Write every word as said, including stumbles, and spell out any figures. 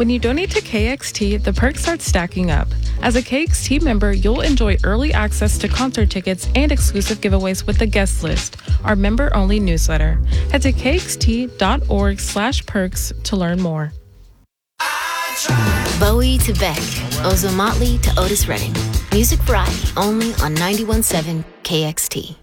When you donate to K X T, the perks start stacking up. As a K X T member, you'll enjoy early access to concert tickets and exclusive giveaways with the guest list, our member-only newsletter. Head to kxt.org slash perks to learn more. Bowie to Beck, Ozzo Motley to Otis Redding. Music variety only on ninety-one point seven K X T.